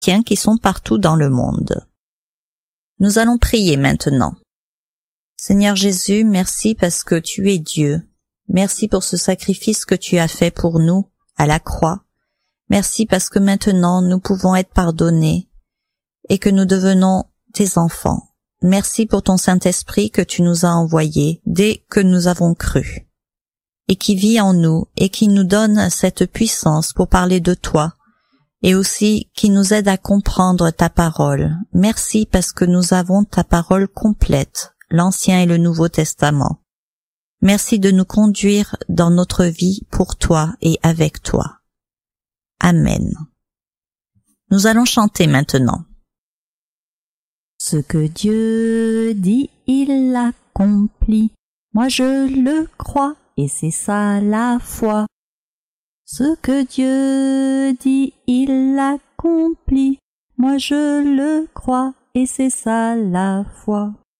chrétiens qui sont partout dans le monde. Nous allons prier maintenant. Seigneur Jésus, merci parce que tu es Dieu. Merci pour ce sacrifice que tu as fait pour nous à la croix. Merci parce que maintenant nous pouvons être pardonnés et que nous devenons tes enfants. Merci pour ton Saint-Esprit que tu nous as envoyé dès que nous avons cru et qui vit en nous et qui nous donne cette puissance pour parler de toi et aussi qui nous aide à comprendre ta parole. Merci parce que nous avons ta parole complète, l'Ancien et le Nouveau Testament. Merci de nous conduire dans notre vie pour toi et avec toi. Amen. Nous allons chanter maintenant. Ce que Dieu dit, il l'accomplit. Moi je le crois et c'est ça la foi. Ce que Dieu dit, il l'accomplit. Moi je le crois et c'est ça la foi.